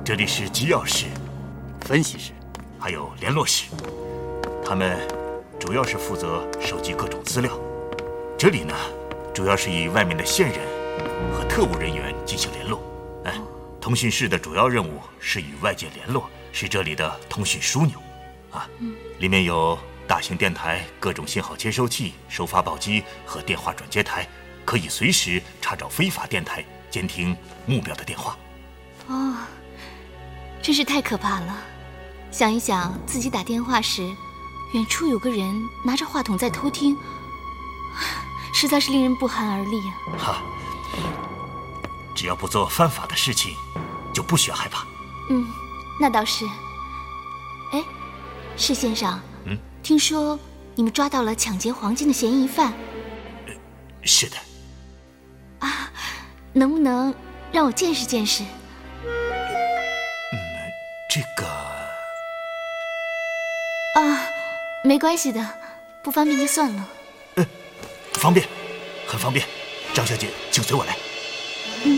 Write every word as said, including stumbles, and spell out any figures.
这里是机要室、分析室，还有联络室，他们主要是负责收集各种资料。这里呢，主要是与外面的线人和特务人员进行联络。哎，通讯室的主要任务是与外界联络，是这里的通讯枢纽。啊，里面有大型电台、各种信号接收器、收发报机和电话转接台，可以随时查找非法电台，监听目标的电话。 哦，真是太可怕了！想一想，自己打电话时，远处有个人拿着话筒在偷听，实在是令人不寒而栗啊！ 哈，只要不做犯法的事情，就不需要害怕。 嗯，那倒是。哎，施先生， 嗯， 听说你们抓到了抢劫黄金的嫌疑犯？ 呃，是的。 啊，能不能让我见识见识？ 嗯，这个啊，没关系的，不方便就算了。 呃，方便，很方便。张小姐，请随我来。